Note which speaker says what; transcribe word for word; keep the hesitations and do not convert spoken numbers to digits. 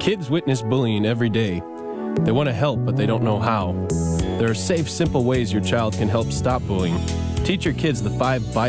Speaker 1: Kids witness bullying every day. They want to help, but they don't know how. There are safe, simple ways your child can help stop bullying. Teach your kids the five